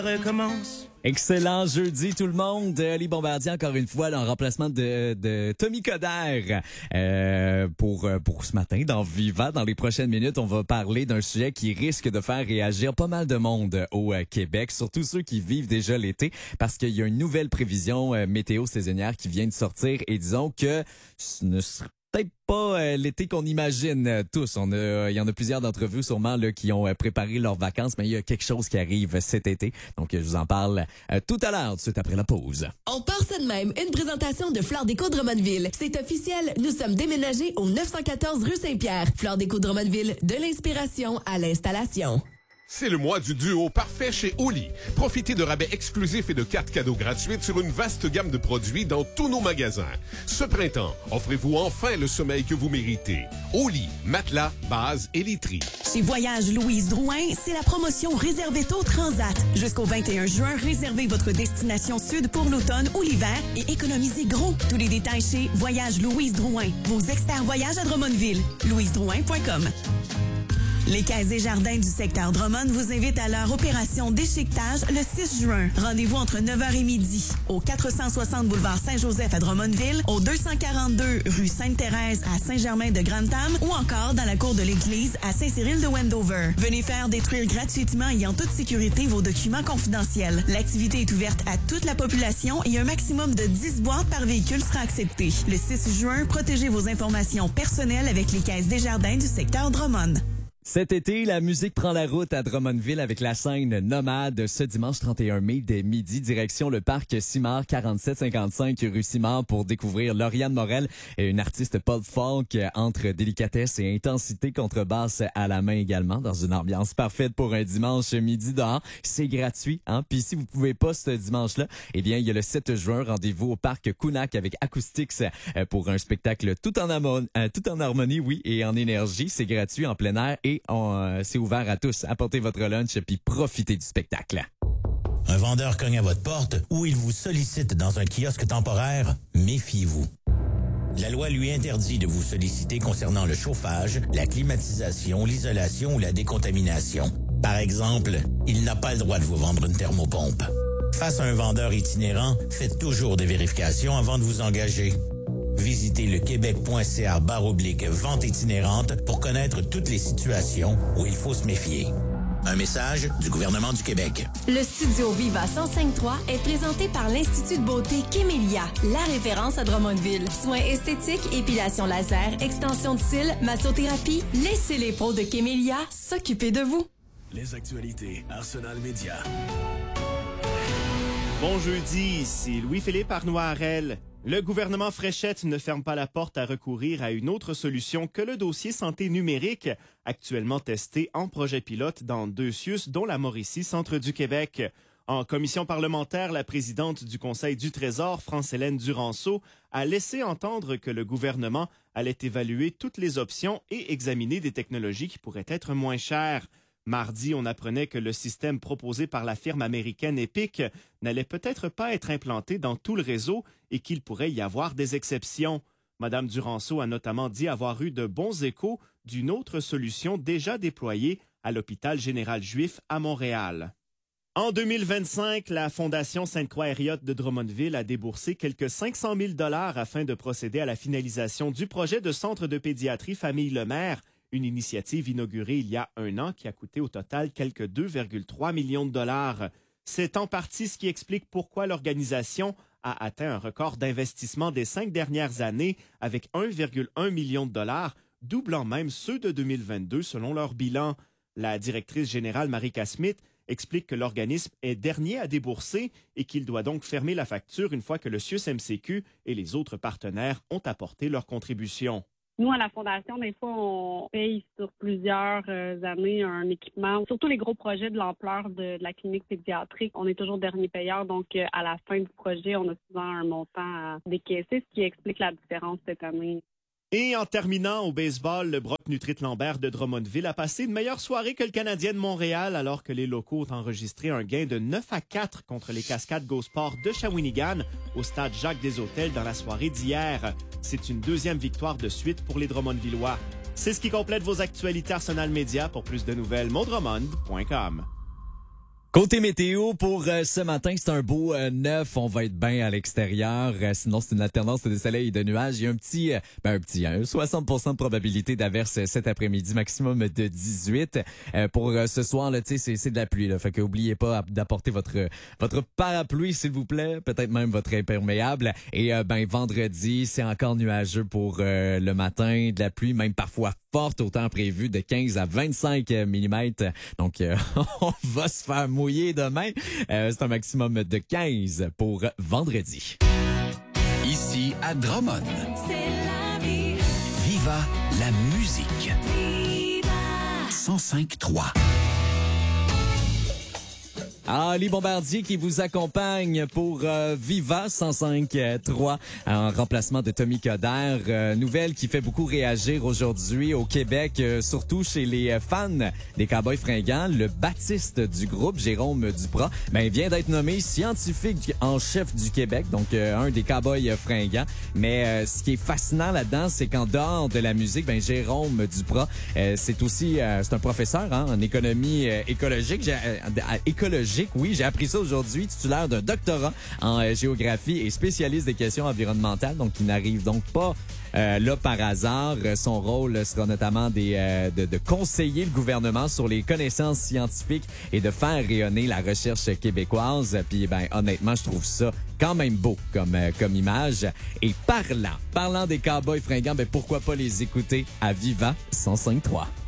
Recommence. Excellent jeudi tout le monde. Ali Bombardier encore une fois en remplacement de Tommy Coderre pour ce matin dans Viva. Dans les prochaines minutes, on va parler d'un sujet qui risque de faire réagir pas mal de monde au Québec, surtout ceux qui vivent déjà l'été, parce qu'il y a une nouvelle prévision météo saisonnière qui vient de sortir et disons que ce ne sera peut-être pas l'été qu'on imagine tous. Il y en a plusieurs d'entre vous sûrement là, qui ont préparé leurs vacances, mais il y a quelque chose qui arrive cet été. Donc, je vous en parle tout à l'heure, tout de suite après la pause. On part ça de même. Une présentation de Fleur Déco Drummondville. C'est officiel, nous sommes déménagés au 914 rue Saint-Pierre. Fleur Déco Drummondville, de l'inspiration à l'installation. C'est le mois du duo parfait chez Oli. Profitez de rabais exclusifs et de cartes cadeaux gratuites sur une vaste gamme de produits dans tous nos magasins. Ce printemps, offrez-vous enfin le sommeil que vous méritez. Oli, matelas, base et literie. Chez Voyage Louise Drouin, c'est la promotion Réservez tôt Transat. Jusqu'au 21 juin, réservez votre destination sud pour l'automne ou l'hiver et économisez gros. Tous les détails chez Voyage Louise Drouin. Vos experts voyages à Drummondville. louisedrouin.com. Les Caisses des Jardins du secteur Drummond vous invitent à leur opération d'échiquetage le 6 juin. Rendez-vous entre 9h et midi au 460 boulevard Saint-Joseph à Drummondville, au 242 rue Sainte-Thérèse à Saint-Germain-de-Grantham ou encore dans la cour de l'église à Saint-Cyril de Wendover. Venez faire détruire gratuitement et en toute sécurité vos documents confidentiels. L'activité est ouverte à toute la population et un maximum de 10 boîtes par véhicule sera accepté. Le 6 juin, protégez vos informations personnelles avec les Caisses des Jardins du secteur Drummond. Cet été, la musique prend la route à Drummondville avec la scène Nomade ce dimanche 31 mai dès midi, direction le parc Simard 4755 rue Simard pour découvrir Lauriane Morel, une artiste pop-folk entre délicatesse et intensité, contrebasse à la main également, dans une ambiance parfaite pour un dimanche midi dehors. C'est gratuit, hein? Puis si vous pouvez pas ce dimanche-là, eh bien, il y a le 7 juin, rendez-vous au parc Kunak avec Acoustics pour un spectacle tout en harmonie, oui, et en énergie. C'est gratuit en plein air et c'est ouvert à tous. Apportez votre lunch puis profitez du spectacle. Un vendeur cogne à votre porte ou il vous sollicite dans un kiosque temporaire, méfiez-vous. La loi lui interdit de vous solliciter concernant le chauffage, la climatisation, l'isolation ou la décontamination. Par exemple, il n'a pas le droit de vous vendre une thermopompe. Face à un vendeur itinérant, faites toujours des vérifications avant de vous engager. Visitez le québec.ca/vente itinérante pour connaître toutes les situations où il faut se méfier. Un message du gouvernement du Québec. Le studio Viva 105.3 est présenté par l'Institut de beauté Kémélia, la référence à Drummondville. Soins esthétiques, épilation laser, extension de cils, massothérapie. Laissez les pros de Kémélia s'occuper de vous. Les actualités Arsenal Média. Bon jeudi, ici Louis-Philippe Arnoirel. Le gouvernement Fréchette ne ferme pas la porte à recourir à une autre solution que le dossier santé numérique, actuellement testé en projet pilote dans 2 CIUS, dont la Mauricie, centre du Québec. En commission parlementaire, la présidente du Conseil du Trésor, France-Hélène Duranceau, a laissé entendre que le gouvernement allait évaluer toutes les options et examiner des technologies qui pourraient être moins chères. Mardi, on apprenait que le système proposé par la firme américaine Epic n'allait peut-être pas être implanté dans tout le réseau et qu'il pourrait y avoir des exceptions. Madame Duranceau a notamment dit avoir eu de bons échos d'une autre solution déjà déployée à l'hôpital général juif à Montréal. En 2025, la Fondation Sainte-Croix-Hériote de Drummondville a déboursé quelques 500 000 $ afin de procéder à la finalisation du projet de centre de pédiatrie Famille Lemaire, une initiative inaugurée il y a 1 an qui a coûté au total quelques 2,3 millions de $. C'est en partie ce qui explique pourquoi l'organisation a atteint un record d'investissement des 5 dernières années avec 1,1 million de $, doublant même ceux de 2022 selon leur bilan. La directrice générale Marika Smith explique que l'organisme est dernier à débourser et qu'il doit donc fermer la facture une fois que le CIUS-MCQ et les autres partenaires ont apporté leur contribution. Nous, à la Fondation, des fois, on paye sur plusieurs années un équipement. Surtout les gros projets de l'ampleur de la clinique pédiatrique, on est toujours dernier payeur. Donc, à la fin du projet, on a souvent un montant à décaisser, ce qui explique la différence cette année. Et en terminant au baseball, le Brock Nutrit-Lambert de Drummondville a passé une meilleure soirée que le Canadien de Montréal alors que les locaux ont enregistré un gain de 9-4 contre les Cascades Go Sport de Shawinigan au stade Jacques-des-Hôtels dans la soirée d'hier. C'est une 2e victoire de suite pour les Drummondvillois. C'est ce qui complète vos actualités Arsenal Média. Pour plus de nouvelles, mondrummond.com. Côté météo, pour ce matin, c'est un beau 9. On va être bien à l'extérieur. Sinon, c'est une alternance de soleil et de nuages. Il y a un petit 60% de probabilité d'averse cet après-midi, maximum de 18. Pour ce soir, là, c'est de la pluie. Là, fait que oubliez pas d'apporter votre parapluie, s'il vous plaît. Peut-être même votre imperméable. Et vendredi, c'est encore nuageux pour le matin. De la pluie, même parfois forte, au temps prévu de 15 à 25 mm. Donc, on va se faire mouiller demain. C'est un maximum de 15 pour vendredi. Ici à Drummond. C'est la vie. Viva la musique. Viva. 105.3. Ali Bombardier qui vous accompagne pour Viva 105.3 en remplacement de Tommy Coderre. Nouvelle qui fait beaucoup réagir aujourd'hui au Québec, surtout chez les fans des Cowboys fringants. Le Baptiste du groupe, Jérôme Duprat, vient d'être nommé scientifique en chef du Québec, donc un des Cowboys fringants. Mais ce qui est fascinant là-dedans, c'est qu'en dehors de la musique, Jérôme Duprat, c'est aussi c'est un professeur en économie écologique. Oui, j'ai appris ça aujourd'hui, titulaire d'un doctorat en géographie et spécialiste des questions environnementales, donc il n'arrive donc pas là par hasard. Son rôle sera notamment de conseiller le gouvernement sur les connaissances scientifiques et de faire rayonner la recherche québécoise. Puis honnêtement, je trouve ça quand même beau comme image. Et parlant des Cowboys fringants, pourquoi pas les écouter à Viva 105.3.